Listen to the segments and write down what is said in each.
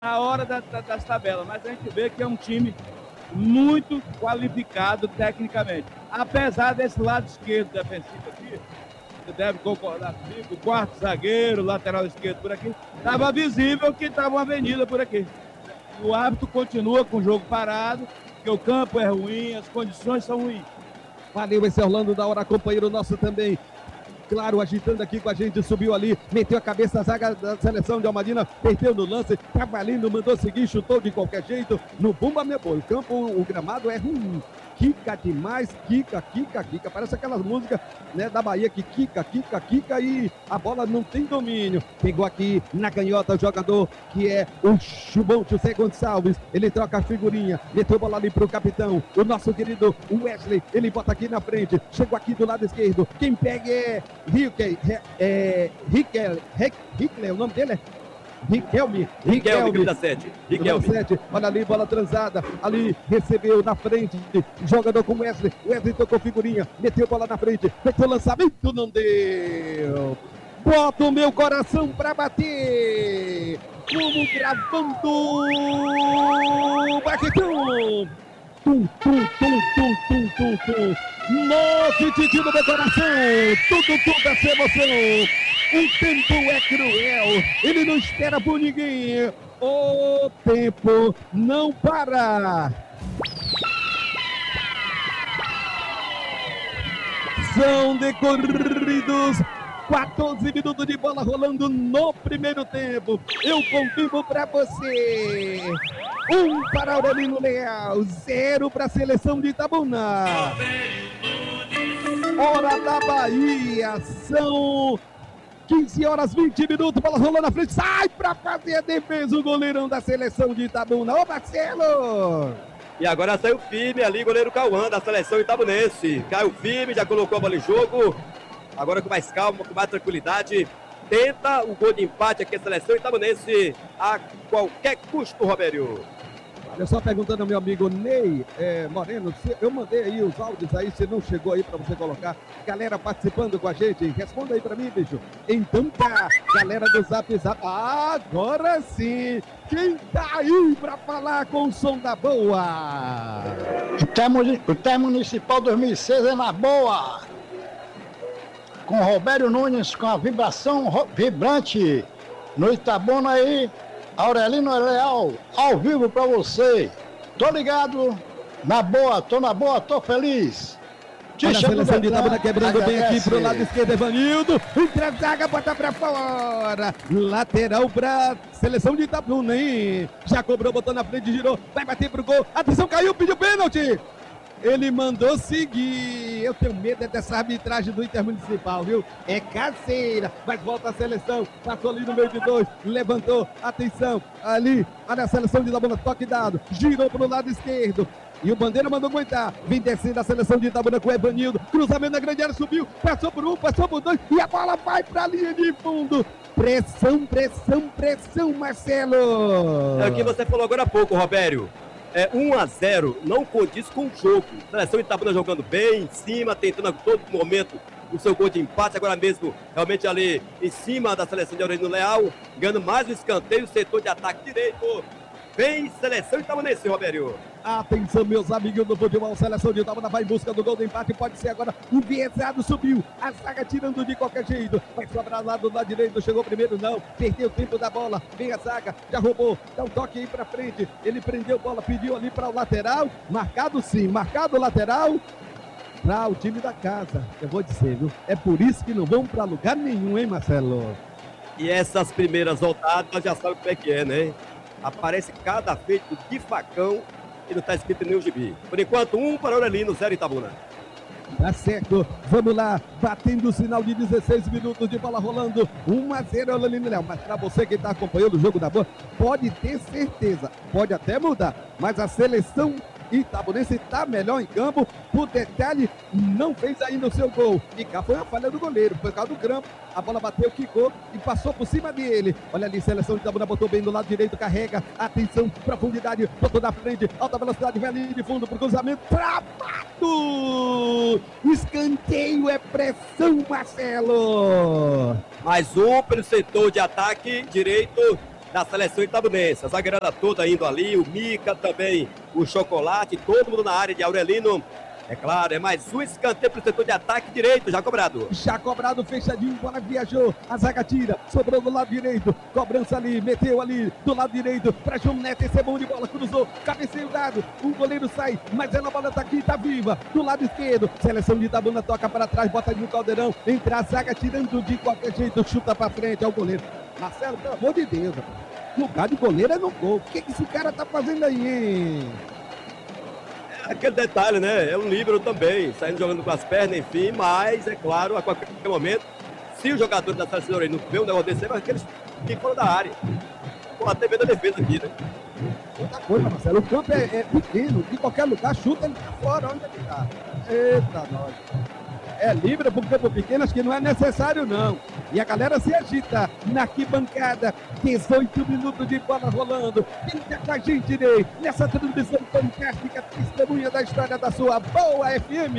na hora das tabelas, mas a gente vê que é um time muito qualificado tecnicamente. Apesar desse lado esquerdo defensivo aqui, você deve concordar comigo, o quarto zagueiro, lateral esquerdo por aqui, estava visível que estava uma avenida por aqui. O árbitro continua com o jogo parado, porque o campo é ruim, as condições são ruins. Valeu esse Orlando da hora, companheiro nosso também. Claro, agitando aqui com a gente, subiu ali, meteu a cabeça, a zaga da seleção de Almadina, perdeu no lance, Cavalindo mandou seguir, chutou de qualquer jeito, no bumba meu boi. O campo, o gramado é ruim, quica demais, quica, parece aquelas músicas, né, da Bahia que quica e a bola não tem domínio. Pegou aqui na canhota o jogador que é o Chubão, José Gonçalves, ele troca a figurinha, meteu a bola ali pro capitão, o nosso querido Wesley, ele bota aqui na frente, chegou aqui do lado esquerdo, quem pega é Riquel, o nome dele é Riquelme, 7. Olha ali, bola transada, ali recebeu na frente, jogador com Wesley tocou figurinha, meteu bola na frente, meteu lançamento, não deu. Bota o meu coração pra bater, como gravando Baquetão. Tum. Nossa, Titi no meu coração, tudo essa emoção. O tempo é cruel, ele não espera por ninguém. O tempo não para. São decorridos 14 minutos de bola rolando no primeiro tempo. Eu confirmo para você. 1 para Aurelino Leal, 0 para a seleção de Itabuna. Hora da Bahia, são 15 horas 20 minutos, bola rolando na frente, sai para fazer a defesa o goleirão da seleção de Itabuna. Ô Marcelo! E agora saiu firme ali, goleiro Cauã da seleção itabunense. Caiu firme, já colocou a bola em jogo. Agora com mais calma, com mais tranquilidade. Tenta o gol de empate aqui a seleção itabunense a qualquer custo, Robério. Olha só, perguntando ao meu amigo Ney Moreno, eu mandei aí os áudios aí, se não chegou aí para você colocar. Galera participando com a gente, responda aí para mim, bicho. Então tá, galera do Zap, agora sim. Quem tá aí para falar com o som da boa? O Termo Municipal 2006 é na boa. Com Robério Nunes, com a vibração vibrante. No Itabuna aí, Aurelino Leal, ao vivo pra você. Tô ligado, na boa, tô feliz. Olha a seleção de Itabuna quebrando bem aqui pro lado esquerdo, Evanildo. Entra a zaga, bota pra fora. Lateral pra seleção de Itabuna, hein? Já cobrou, botou na frente, girou, vai bater pro gol. Atenção, caiu, pediu pênalti. Ele mandou seguir. Eu tenho medo dessa arbitragem do Intermunicipal, viu? É caseira, mas volta a seleção. Passou ali no meio de dois, levantou. Atenção, ali, olha a seleção de Itabuna, toque dado. Girou pro lado esquerdo. E o Bandeira mandou aguentar. Vem descendo a seleção de Itabuna com o Evanildo. Cruzamento na grande área, subiu. Passou por um, passou por dois. E a bola vai pra linha de fundo. Pressão, Marcelo. É o que você falou agora há pouco, Robério. 1-0 não condiz com o jogo. A seleção Itabuna jogando bem, em cima, tentando a todo momento o seu gol de empate. Agora mesmo, realmente ali em cima da seleção de Aurelino Leal, ganhando mais um escanteio, setor de ataque direito. Vem seleção itabunense, Robério. Atenção, meus amigos do futebol, seleção de Itabuna vai em busca do gol do empate, pode ser agora, o Viesado subiu, a zaga tirando de qualquer jeito, vai sobrar lá do lado direito, chegou primeiro, não, perdeu o tempo da bola, vem a zaga, já roubou, dá um toque aí pra frente, ele prendeu a bola, pediu ali para o lateral, marcado sim, marcado o lateral, para o time da casa, eu vou dizer, viu, é por isso que não vão para lugar nenhum, hein, Marcelo? E essas primeiras rodadas, já sabe como é que é, né? Aparece cada feito de facão e não está escrito nem o gibi. Por enquanto, 1 para Aurelino, 0 Itabuna. Tá certo, vamos lá, batendo o sinal de 16 minutos de bola rolando, 1-0 Aurelino Leal, mas para você que está acompanhando o jogo da bola, pode ter certeza, pode até mudar, mas a seleção itabunense está melhor em campo, por detalhe, não fez ainda o seu gol, e cá foi a falha do goleiro, por causa do grampo, a bola bateu, quicou e passou por cima dele, olha ali, seleção de Itabuna botou bem do lado direito, carrega, atenção, profundidade, botou na frente, alta velocidade, vem ali de fundo pro cruzamento, travado, escanteio, é pressão, Marcelo. Mais um pelo setor de ataque direito da seleção itabunense. A zagueirada toda indo ali, o Mica também, o Chocolate, todo mundo na área de Aurelino. É claro, é mais um escanteio para o setor de ataque direito, já cobrado. Já cobrado, fechadinho, bola viajou, a zaga tira, sobrou do lado direito, cobrança ali, meteu ali do lado direito, para João Neto, esse é bom de bola, cruzou, cabeceio dado, o goleiro sai, mas ela, a bola tá aqui, tá viva, do lado esquerdo, seleção de Itabuna toca para trás, bota no caldeirão, entra a zaga tirando de qualquer jeito, chuta para frente, é o goleiro. Marcelo, pelo amor de Deus, lugar de goleiro é no gol, o que esse cara tá fazendo aí, hein? Aquele detalhe, né? É um líbero também, saindo jogando com as pernas, enfim, mas é claro, a qualquer momento, se o jogador da seleção não vê um negócio desse, vai aqueles que fora da área. Pô, até vendo a defesa aqui, né? Outra coisa, Marcelo, o campo é pequeno, de qualquer lugar, chuta ele pra fora, onde ele tá. Eita, nós. É livre pro campo pequeno, acho que não é necessário, não. E a galera se agita na arquibancada. 18 minutos de bola rolando. Fica com a gente, Ney, nessa transmissão fantástica, testemunha da história da sua Boa FM.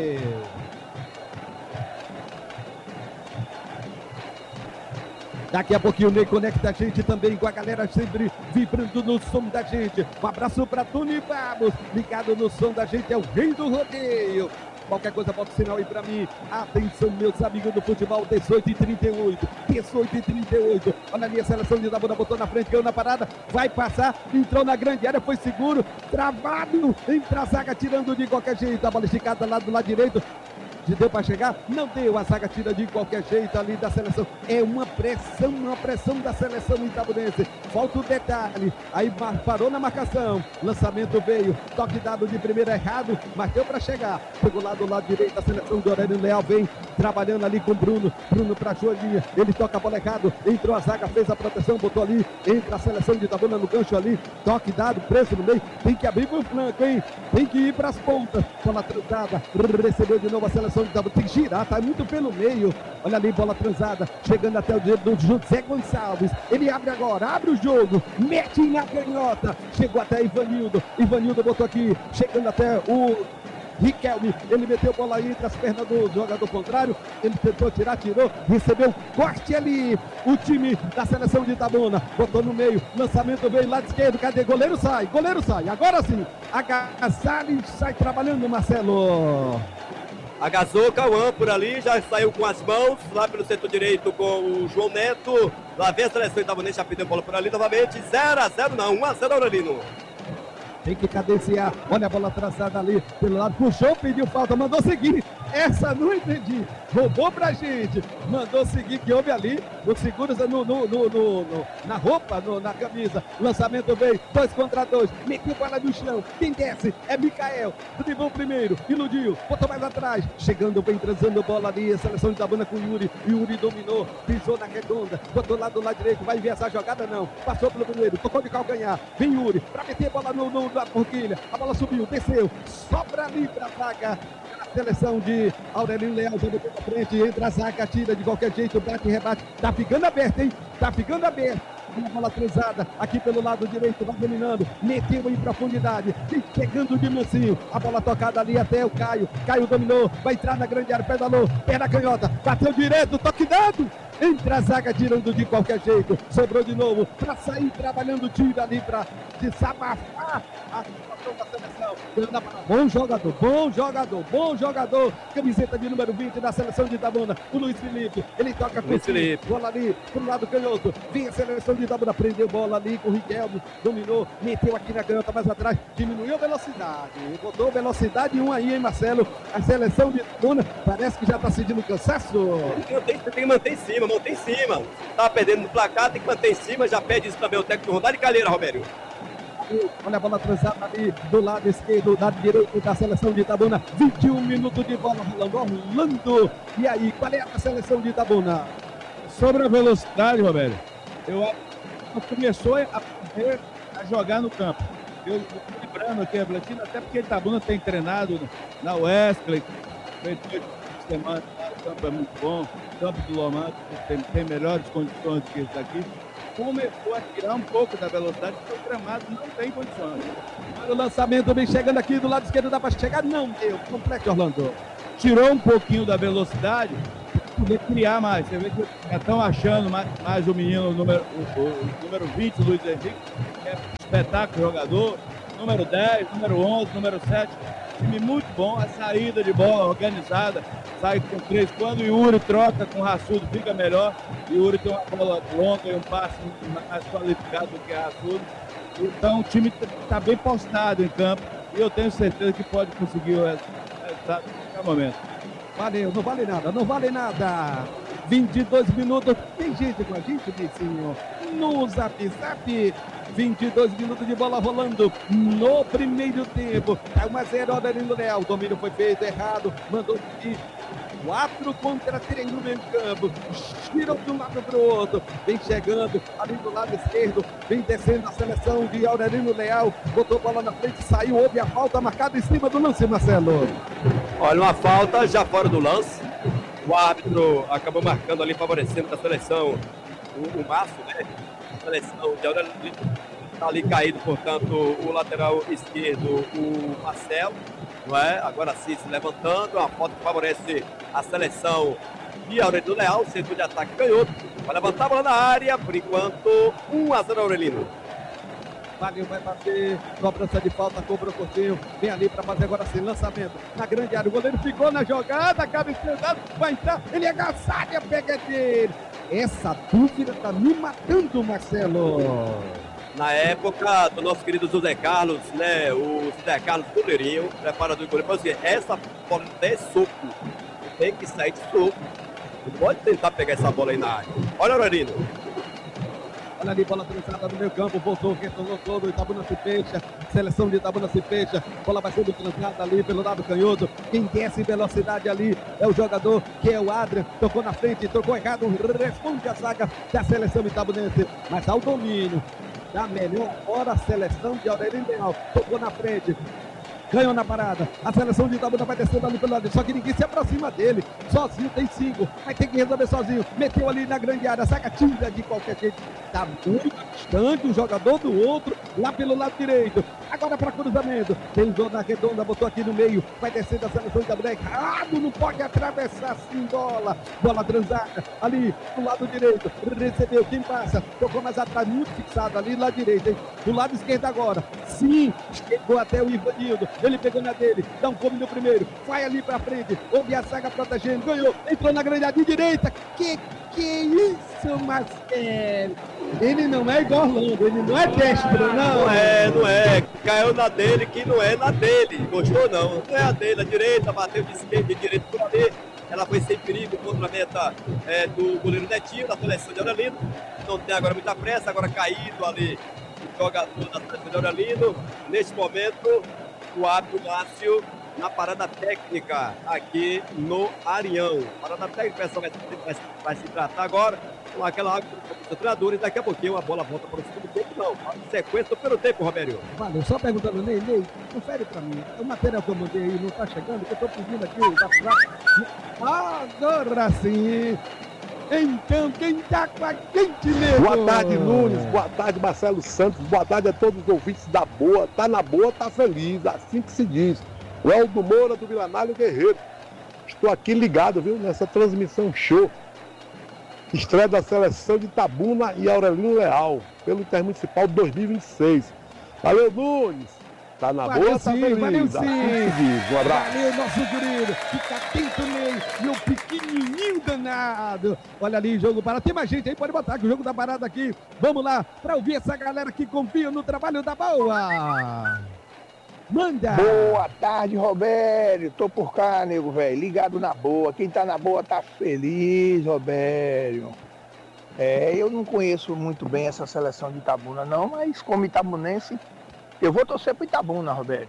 Daqui a pouquinho o Ney conecta a gente também com a galera sempre vibrando no som da gente. Um abraço para Tony Vamos, ligado no som da gente, é o rei do rodeio. Qualquer coisa, bota o sinal aí pra mim. Atenção, meus amigos do futebol, 18h38. 18h38. Olha ali a seleção de Itabuna, botou na frente, ganhou na parada. Vai passar, entrou na grande área, foi seguro. Travado, entra a zaga tirando de qualquer jeito. A bola esticada lá do lado direito. Deu para chegar? Não deu, a zaga tira de qualquer jeito ali da seleção. É uma pressão da seleção itabunense. Falta o detalhe, aí parou na marcação. Lançamento veio, toque dado de primeira errado, mas deu para chegar. Pegou lá do lado direito, a seleção de Aurélio Leal vem trabalhando ali com o Bruno. Bruno para Joaninha, ele toca a bola errado. Entrou a zaga, fez a proteção, botou ali. Entra a seleção de Itabuna no gancho ali. Toque dado, preso no meio. Tem que abrir pro flanco, hein? Tem que ir para as pontas. Bola transada, recebeu de novo a seleção. Tem que girar, tá muito pelo meio. Olha ali, bola transada, chegando até o dedo do José Gonçalves. Ele abre agora, abre o jogo, mete na canhota. Chegou até Ivanildo. Ivanildo botou aqui, chegando até o Riquelme. Ele meteu bola aí entre as pernas do jogador contrário. Ele tentou tirar, tirou, recebeu corte ali. O time da seleção de Itabuna botou no meio, lançamento veio lado esquerdo. Cadê? Goleiro sai. Agora sim. Agasalho sai trabalhando, Marcelo. Agasou o Cauã por ali, já saiu com as mãos, lá pelo setor direito com o João Neto. Lá vem a seleção itabunense, já perdeu a bola por ali novamente. 0-0 não, 1-0 Aurelino. Tem que cadenciar, olha a bola traçada ali pelo lado, puxou, pediu falta, mandou seguir. Essa não entendi, roubou pra gente, mandou seguir, que houve ali, o seguros na roupa, na camisa. Lançamento veio, 2 contra 2, meteu bola no chão, quem desce é Micael, driblou primeiro, iludiu, botou mais atrás, chegando bem, transando bola ali, a seleção de Itabuna com o Yuri dominou, pisou na redonda, botou lá do lado direito, vai ver essa jogada não, passou pelo primeiro, tocou de calcanhar, vem Yuri, pra meter bola na forquilha, a bola subiu, desceu, sobra ali pra zaga. Seleção de Aurelino Leal, já botou pra frente, entra a zaga, tira de qualquer jeito, bate e rebate, tá ficando aberto, hein? Tá ficando aberto. Uma bola cruzada aqui pelo lado direito, vai dominando, meteu em profundidade, chegando de mansinho, a bola tocada ali até o Caio dominou, vai entrar na grande área, pedalou, pé na canhota, bateu direto, toque dado, entra a zaga tirando de qualquer jeito, sobrou de novo, pra sair trabalhando, tira ali pra desabafar a situação da seleção. Bom jogador, camiseta de número 20 da seleção de Itabuna, o Luiz Felipe, ele toca com o Felipe, bola ali pro lado canhoto, vem a seleção de Itabuna, prendeu bola ali com o Riquelme, dominou, meteu aqui na canhota mais atrás, diminuiu a velocidade, botou velocidade 1 aí, hein, Marcelo? A seleção de Itabuna parece que já tá sentindo cansaço. Tem que manter em cima, tá perdendo no placar, tem que manter em cima, já pede isso também o técnico Rodar de Calheira, Romério. Olha a bola transada ali do lado esquerdo, lado direito da seleção de Itabuna. 21 minutos de bola rolando. E aí, qual é a seleção de Itabuna? Sobre a velocidade, Roberto, eu acho que começou a jogar no campo. Eu estou lembrando aqui, até porque Itabuna tem treinado na Wesley, semana, o campo é muito bom, o campo do Lomar tem melhores condições do que esse daqui. Começou a tirar um pouco da velocidade, porque o gramado não tem condições. O lançamento vem chegando aqui do lado esquerdo, dá para chegar? Não deu. Complete, Orlando. Tirou um pouquinho da velocidade, poder criar mais. Você vê que já estão achando mais o menino, o número 20, Luiz Henrique, que é um espetáculo jogador, número 10, número 11, número 7. Time muito bom, a saída de bola organizada, sai com 3. Quando o Yuri troca com o Raçudo, fica melhor. O Yuri tem uma bola longa e um passe mais qualificado do que o Raçudo. Então o time está bem postado em campo e eu tenho certeza que pode conseguir o resultado em qualquer momento. Valeu, não vale nada, não vale nada. 22 minutos, tem gente com a gente, Neicinho, no Zap Zap. 22 minutos de bola rolando no primeiro tempo. Tá 1-0, Aurelino Leal. O domínio foi feito errado, mandou de 4 contra 3 no meio campo. Girou de um lado para o outro. Vem chegando ali do lado esquerdo. Vem descendo a seleção de Aurelino Leal. Botou a bola na frente, saiu. Houve a falta marcada em cima do lance, Marcelo. Olha, uma falta já fora do lance. O árbitro acabou marcando ali, favorecendo a seleção. O Márcio, né? A seleção de Aurelino. Está ali caído, portanto, o lateral esquerdo, o Marcelo. Não é? Agora sim, se levantando. Uma falta que favorece a seleção de Aurelino Leal. Centro de ataque ganhou. Vai levantar a bola na área. Por enquanto, 1-0 Aurelino. Valeu, vai bater, cobrança de falta, cobrou o Coutinho, vem ali para fazer agora sim, lançamento na grande área, o goleiro ficou na jogada, acaba esquerdado, vai entrar, ele é agaçado e a pega dele. Essa dúvida tá me matando, Marcelo. Na época do nosso querido José Carlos, né, o José Carlos goleirinho, preparador de goleiro, assim, essa bola é soco, tem que sair de soco, não pode tentar pegar essa bola aí na área. Olha o Aurelino. Olha ali, bola transada no meio campo, voltou, retornou todo, Itabuna se fecha, seleção de Itabuna se fecha, bola vai sendo transada ali pelo lado canhoto, quem desce em velocidade ali é o jogador que é o Adrian, tocou na frente, tocou errado, responde a zaga da seleção itabunense, mas ao domínio da melhor hora a seleção de Aurelino Leal, tocou na frente, ganhou na parada, a seleção de Itabuna vai descendo ali pelo lado, só que ninguém se aproxima dele, sozinho tem 5, vai ter que resolver sozinho, meteu ali na grande área, saca tira de qualquer jeito, tá muito distante um jogador do outro, lá pelo lado direito, agora para cruzamento, tem zona redonda, botou aqui no meio, vai descendo a seleção de Itabuna, errado, não pode atravessar assim, bola transada, ali do lado direito, recebeu, quem passa, tocou mais atrás, muito fixado ali, lá direito, hein? Do lado esquerdo agora, sim, chegou até o Ivanildo, ele pegou na dele, dá um come no primeiro, vai ali pra frente, houve a zaga protegendo, ganhou, entrou na grande área direita, que isso, Marcelo? Ele não é igual Orlando, ele não é destro, não. Não é, caiu na dele que não é na dele, gostou não é a dele, a direita, bateu de esquerda, de direita por ali, ela foi sem perigo contra a meta do goleiro Netinho, da seleção de Aurelino, não tem agora muita pressa, agora caído ali, o jogador da seleção de Aurelino, neste momento, o árbitro Márcio na parada técnica aqui no Arião. Parada técnica, essa vai se tratar agora com aquela água dos treinadores. Daqui a pouquinho a bola volta para o segundo tempo. Não, sequência pelo tempo, Robério. Valeu, só perguntando, Ney, confere para mim. O material que eu mandei aí não está chegando, que eu estou pedindo aqui. Agora sim. Então, quem tá com a gente, nego? Boa tarde, Nunes. Boa tarde, Marcelo Santos. Boa tarde a todos os ouvintes da Boa. Tá na boa, tá feliz. Assim que se diz. O Eldo Moura do Vilanário Guerreiro. Estou aqui ligado, viu, nessa transmissão show. Estreia da seleção de Itabuna e Aurelino Leal, pelo Intermunicipal 2026. Valeu, Nunes. Tá na boa, tá feliz. Valeu assim sim. que diz. Um abraço. Valeu, nosso querido. Fica atento, Ney. Meu pequenininho danado. Olha ali, jogo parado. Tem mais gente aí, pode botar que o jogo tá parado aqui. Vamos lá, para ouvir essa galera que confia no trabalho da Boa. Manda! Boa tarde, Robério. Tô por cá, nego, velho. Ligado na boa. Quem tá na boa tá feliz, Robério. Eu não conheço muito bem essa seleção de Itabuna, não, mas como itabunense, eu vou torcer pro Itabuna, Robério.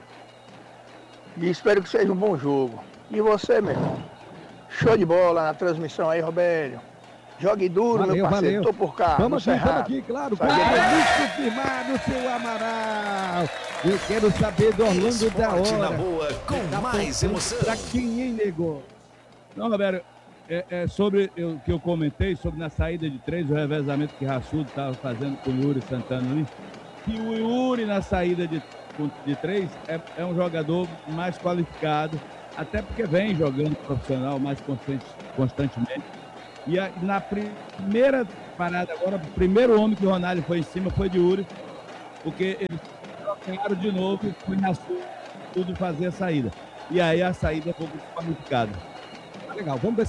E espero que seja um bom jogo. E você, meu irmão? Show de bola na transmissão aí, Robério. Jogue duro, valeu, meu parceiro. Valeu. Tô por cá. Vamos aqui, claro. Compromisso firmado, seu Amaral. Eu quero saber do Orlando Esporte da hora. Na boa, com mais emoção. Pra quem, hein, nego? Não, Roberto, sobre o que eu comentei, sobre na saída de 3, o revezamento que Raçudo estava fazendo com o Yuri Santana ali, que o Yuri na saída de 3 é um jogador mais qualificado, até porque vem jogando profissional mais constantemente. E na primeira parada agora, o primeiro homem que o Ronaldo foi em cima foi de Yuri, porque eles trocaram de novo e foi na tudo fazer a saída. E aí a saída é um pouco desqualificada. Legal, vamos ver se